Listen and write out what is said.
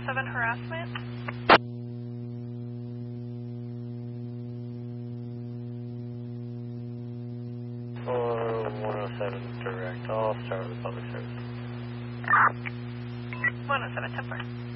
107 harassment. Or 107 direct. I'll start with public service. 107 10-4.